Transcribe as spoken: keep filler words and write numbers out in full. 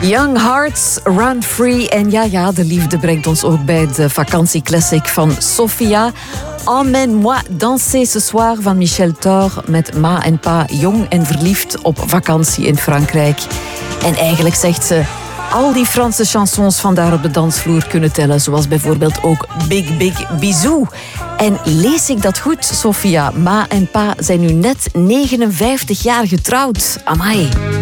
Young Hearts, Run Free. En ja, ja, de liefde brengt ons ook bij de vakantieclassic van Sofia. Emmène-moi danser ce soir van Michel Thor met ma en pa, jong en verliefd op vakantie in Frankrijk. En eigenlijk zegt ze al die Franse chansons vandaar op de dansvloer kunnen tellen, zoals bijvoorbeeld ook Big Big Bisou. En lees ik dat goed, Sofia? Ma en pa zijn nu net negenenvijftig jaar getrouwd. Amai.